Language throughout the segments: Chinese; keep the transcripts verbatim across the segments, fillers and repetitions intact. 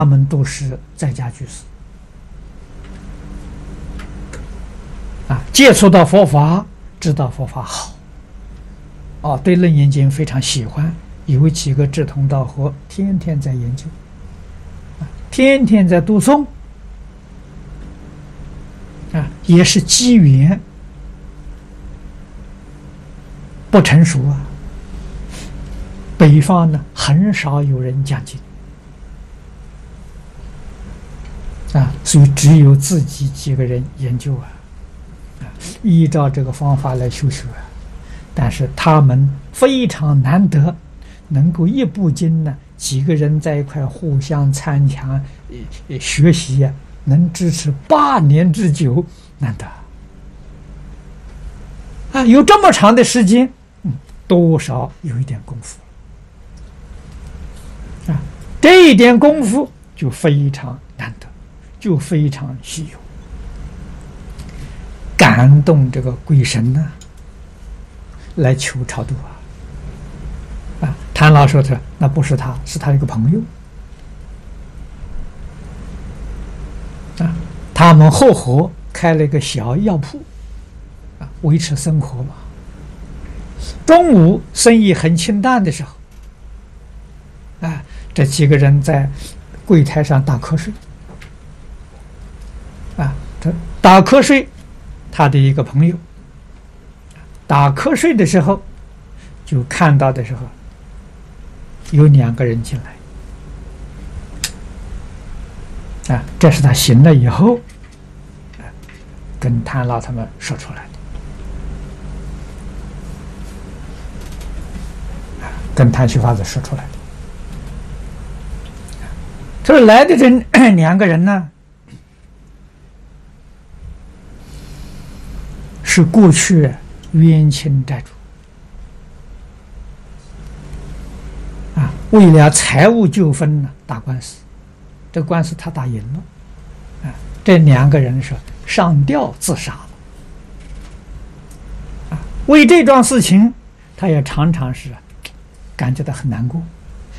他们都是在家居士啊，接触到佛法，知道佛法好，哦，对《楞严经》非常喜欢，有几个志同道合，天天在研究，啊，天天在读诵，啊，也是机缘不成熟啊。北方呢，很少有人讲经。啊，所以只有自己几个人研究啊，啊，依照这个方法来修学啊。但是他们非常难得，能够一部经呢，几个人在一块互相参强，呃，学习啊，能支持八年之久，难得啊！有这么长的时间，嗯，多少有一点功夫啊，这一点功夫就非常难得。就非常稀有，感动这个鬼神呢、啊，来求超度啊！啊，谭老说的那不是他，是他一个朋友啊。他们后河开了一个小药铺啊，维持生活嘛。中午生意很清淡的时候，啊，这几个人在柜台上打瞌睡。啊，这打瞌睡，他的一个朋友打瞌睡的时候，就看到的时候，有两个人进来，啊，这是他醒了以后，啊，跟谭老他们说出来的，啊，跟谭旭法子说出来的。他说来的这两个人呢，是过去冤亲债主啊，为了财务纠纷呢打官司，这个官司他打赢了啊，这两个人是上吊自杀了啊。为这桩事情，他也常常是感觉到很难过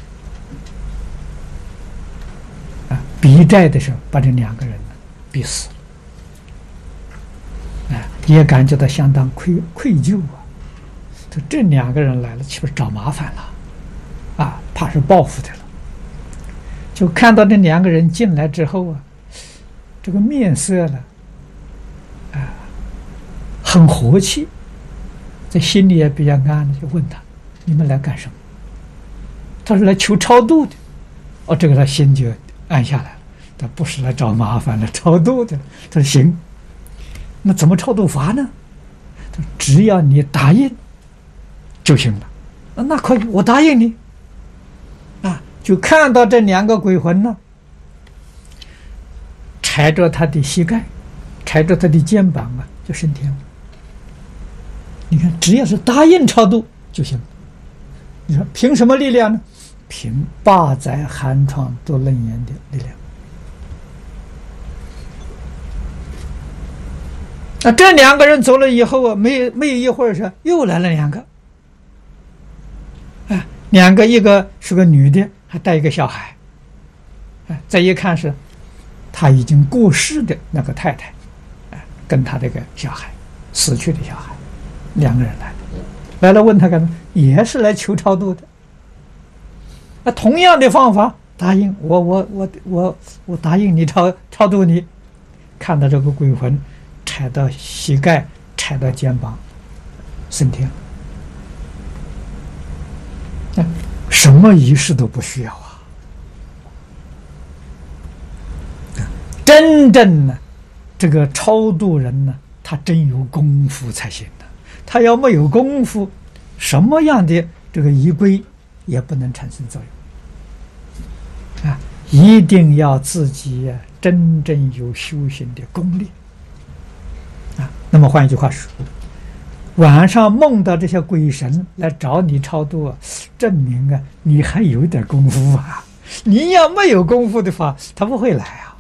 啊。逼债的时候，把这两个人呢逼死了。也感觉到相当愧愧疚啊！这这两个人来了，岂不是找麻烦了？啊，怕是报复的了。就看到这两个人进来之后啊，这个面色呢，啊，很和气，在心里也比较安了，就问他：“你们来干什么？”他说：“来求超度的。”哦，这个他心就安下来了。他不是来找麻烦，来超度的。他说：“行。”那怎么超度法呢？只要你答应就行了。那可以，我答应你。啊，就看到这两个鬼魂呢，踩着他的膝盖，踩着他的肩膀啊，就升天了。你看，只要是答应超度就行了。你说凭什么力量呢？凭八载寒窗读楞严的力量。那这两个人走了以后啊，没没有一会儿是又来了两个，哎，两个一个是个女的，还带一个小孩，哎，再一看是他已经过世的那个太太，哎，跟他这个小孩，死去的小孩，两个人来了，来了问他干什么？也是来求超度的。那同样的方法，答应我，我我我我答应你超超度你，看到这个鬼魂。踩到膝盖，踩到肩膀，升天了。什么仪式都不需要啊！真正呢，这个超度人呢，他真有功夫才行的。他要没有功夫，什么样的这个仪规也不能产生作用啊！一定要自己呀、啊，真正有修行的功力。啊，那么换一句话说，晚上梦到这些鬼神来找你超度啊，证明啊你还有点功夫啊。你要没有功夫的话，他不会来啊。